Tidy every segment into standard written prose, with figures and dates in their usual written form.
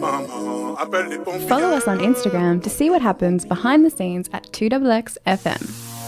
Follow us on Instagram to see what happens behind the scenes at 2XX FM.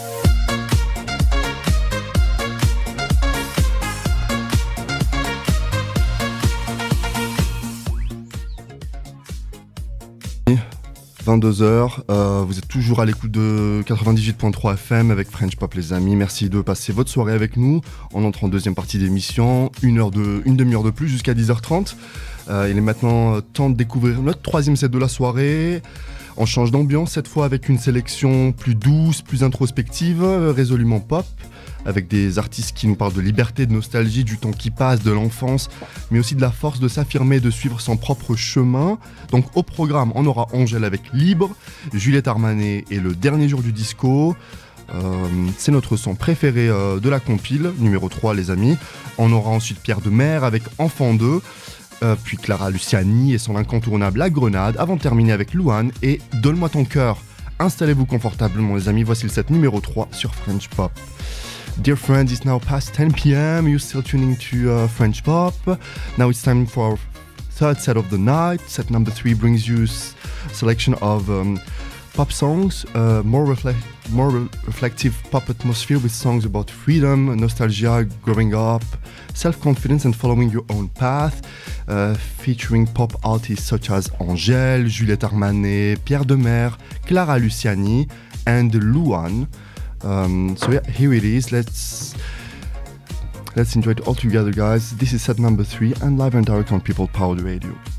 « 22h, vous êtes toujours à l'écoute de 98.3 FM avec French Pop les amis. Merci de passer votre soirée avec nous. On entre en deuxième partie d'émission, une demi-heure de plus jusqu'à 10h30. Il est maintenant temps de découvrir notre troisième set de la soirée. On change d'ambiance cette fois avec une sélection plus douce, plus introspective, résolument pop, avec des artistes qui nous parlent de liberté, de nostalgie, du temps qui passe, de l'enfance, mais aussi de la force de s'affirmer, de suivre son propre chemin. Donc au programme, on aura Angèle avec Libre, Juliette Armanet et Le Dernier Jour du Disco. C'est notre son préféré de la compile, numéro 3 les amis. On aura ensuite Pierre Demers avec Enfant 2, puis Clara Luciani et son incontournable La Grenade, avant de terminer avec Louane et Donne-moi ton cœur. Installez-vous confortablement les amis, voici le set numéro 3 sur French Pop. Dear friends, it's now past 10 p.m. You're still tuning to French Pop. Now it's time for our third set of the night. Set number 3 brings you selection of pop songs, more reflective pop atmosphere with songs about freedom, nostalgia, growing up, self-confidence and following your own path, featuring pop artists such as Angèle, Juliette Armanet, Pierre Demers, Clara Luciani and Louane. So yeah, here it is. Let's enjoy it all together, guys. This is set number 3 and live and direct on People Powered Radio.